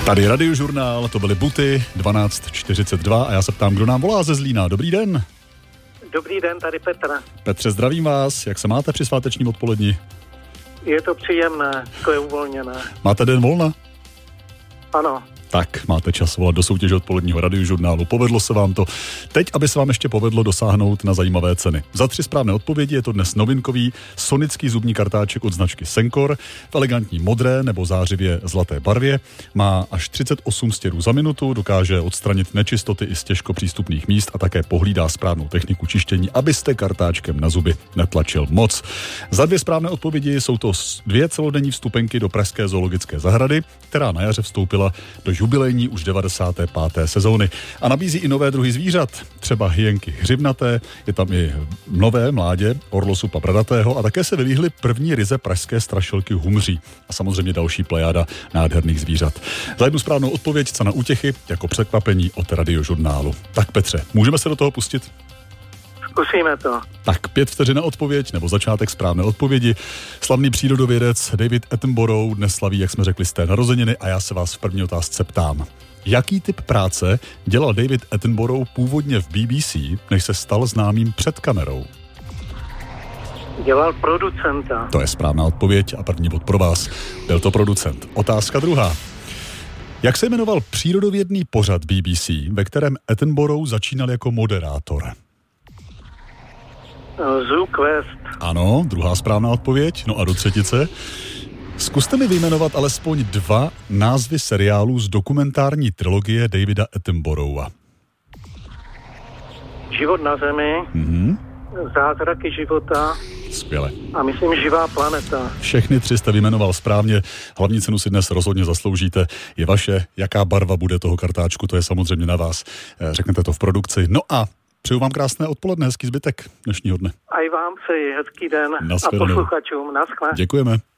Tady Radiožurnál, to byly Buty, 12:42 a já se ptám, kdo nám volá ze Zlína. Dobrý den. Dobrý den, tady Petr. Petře, zdravím vás. Jak se máte při svátečním odpoledni? Je to příjemné, to je uvolněné. Máte den volna? Ano. Tak, máte čas volat do soutěže odpoledního Radiožurnálu. Povedlo se vám to. Teď, aby se vám ještě povedlo dosáhnout na zajímavé ceny. Za 3 správné odpovědi je to dnes novinkový sonický zubní kartáček od značky Sencor v elegantní modré nebo zářivě zlaté barvě. Má až 38 stěrů za minutu, dokáže odstranit nečistoty i z těžko přístupných míst a také pohlídá správnou techniku čištění, abyste kartáčkem na zuby netlačil moc. Za 2 správné odpovědi jsou to 2 celodenní vstupenky do pražské zoologické zahrady, která na jaře vstoupila do jubilejní už 95. sezóny a nabízí i nové druhy zvířat, třeba hyenky hřivnaté, je tam i nové mládě orlosupa bradatého a také se vylíhly první ryze pražské strašilky humří a samozřejmě další plejáda nádherných zvířat. Za jednu správnou odpověď cena útěchy jako překvapení od Radiožurnálu. Tak Petře, můžeme se do toho pustit? Zkusíme to. Tak 5 vteřin na odpověď, nebo začátek správné odpovědi. Slavný přírodovědec David Attenborough dnes slaví, jak jsme řekli, sté narozeniny a já se vás v první otázce ptám. Jaký typ práce dělal David Attenborough původně v BBC, než se stal známým před kamerou? Dělal producenta. To je správná odpověď a první bod pro vás. Byl to producent. Otázka druhá. Jak se jmenoval přírodovědný pořad BBC, ve kterém Attenborough začínal jako moderátor? Zoo Quest. Ano, druhá správná odpověď. No a do třetice. Zkuste mi vyjmenovat alespoň 2 názvy seriálů z dokumentární trilogie Davida Attenborougha. Život na Zemi. Zázraky života. Skvěle. A myslím Živá planeta. Všechny 3 jste vyjmenoval správně. Hlavní cenu si dnes rozhodně zasloužíte. Je vaše. Jaká barva bude toho kartáčku, to je samozřejmě na vás. Řeknete to v produkci. No a přeju vám krásné odpoledne, hezký zbytek dnešního dne. A i vám přeji hezký den. Naschledanou. A posluchačům. Naschle. Děkujeme.